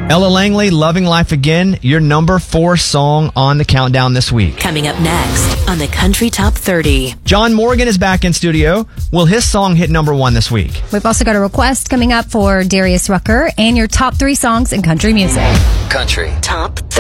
Ella Langley, Loving Life Again, your number 4 song on the countdown this week. Coming up next on the Country Top 30. John Morgan is back in studio. Will his song hit number 1 this week? We've also got a request coming up for Darius Rucker and your top 3 songs in country music. Country Top 30.